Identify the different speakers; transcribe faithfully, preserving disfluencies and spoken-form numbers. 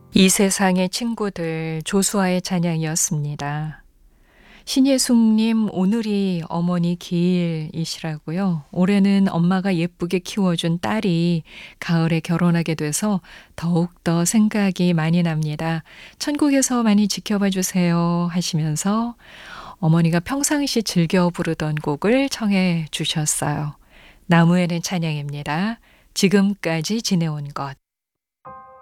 Speaker 1: 이 세상의 친구들 조수아의 찬양이었습니다. 신예숙님 오늘이 어머니 기일이시라고요. 올해는 엄마가 예쁘게 키워준 딸이 가을에 결혼하게 돼서 더욱더 생각이 많이 납니다. 천국에서 많이 지켜봐 주세요 하시면서 어머니가 평상시 즐겨 부르던 곡을 청해 주셨어요. 나무에는 찬양입니다. 지금까지 지내온 것.